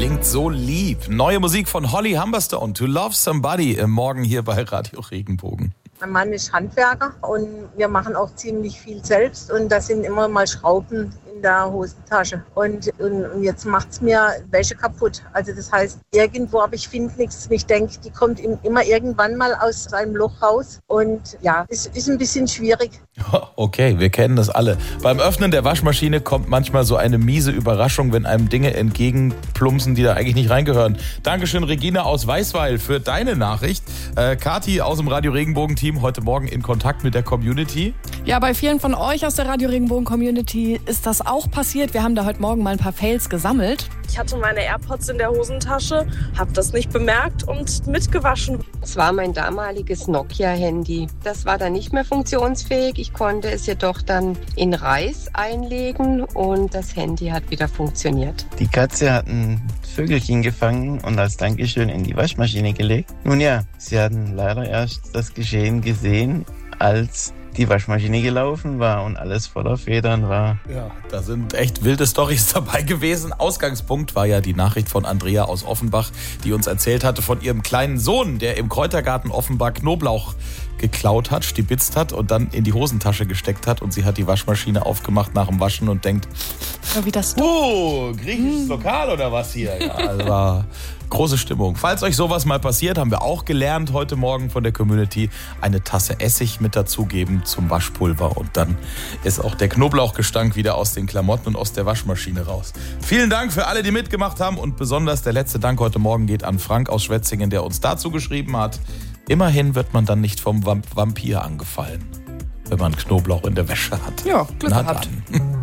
klingt so lieb. Neue Musik von Holly Humberstone, To Love Somebody, morgen hier bei Radio Regenbogen. Mein Mann ist Handwerker und wir machen auch ziemlich viel selbst und da sind immer mal Schrauben in der Hosentasche. Und jetzt macht es mir Wäsche kaputt. Also das heißt, irgendwo, aber ich finde nichts. Ich denke, die kommt immer irgendwann mal aus seinem Loch raus. Und ja, es ist ein bisschen schwierig. Okay, wir kennen das alle. Beim Öffnen der Waschmaschine kommt manchmal so eine miese Überraschung, wenn einem Dinge entgegenplumpsen, die da eigentlich nicht reingehören. Dankeschön, Regina aus Weißweil, für deine Nachricht. Kathi aus dem Radio Regenbogen-Team heute Morgen in Kontakt mit der Community. Ja, bei vielen von euch aus der Radio Regenbogen-Community ist das auch passiert. Wir haben da heute Morgen mal ein paar Fails gesammelt. Ich hatte meine AirPods in der Hosentasche, habe das nicht bemerkt und mitgewaschen. Es war mein damaliges Nokia-Handy. Das war dann nicht mehr funktionsfähig. Ich konnte es jedoch dann in Reis einlegen und das Handy hat wieder funktioniert. Die Katze hat ein Vögelchen gefangen und als Dankeschön in die Waschmaschine gelegt. Nun ja, sie hatten leider erst das Geschehen gesehen, als die Waschmaschine gelaufen war und alles voller Federn war. Ja, da sind echt wilde Storys dabei gewesen. Ausgangspunkt war ja die Nachricht von Andrea aus Offenbach, die uns erzählt hatte von ihrem kleinen Sohn, der im Kräutergarten Offenbach Knoblauch geklaut hat, stibitzt hat und dann in die Hosentasche gesteckt hat. Und sie hat die Waschmaschine aufgemacht nach dem Waschen und denkt, wie das griechisches Lokal oder was hier? Ja, also war große Stimmung. Falls euch sowas mal passiert, haben wir auch gelernt heute Morgen von der Community, eine Tasse Essig mit dazugeben zum Waschpulver. Und dann ist auch der Knoblauchgestank wieder aus den Klamotten und aus der Waschmaschine raus. Vielen Dank für alle, die mitgemacht haben. Und besonders der letzte Dank heute Morgen geht an Frank aus Schwetzingen, der uns dazu geschrieben hat. Immerhin wird man dann nicht vom Vampir angefallen, wenn man Knoblauch in der Wäsche hat. Ja, Glück gehabt.